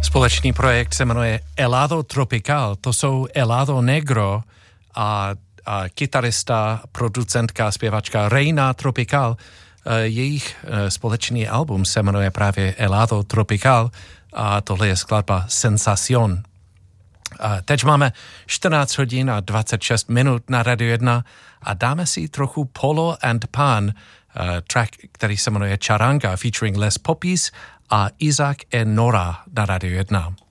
Společný projekt se jmenuje Helado Tropical. To jsou Helado Negro a kytarista, producentka, zpěvačka Reina Tropical. Jejich společný album se jmenuje právě Helado Tropical a tohle je skladba Sensación. Teď máme 14 hodin a 26 minut na Radio 1 a dáme si trochu Polo and Pan, track, který se jmenuje Charanga, featuring Les Poppies a Isaac e Nora na Radio 1.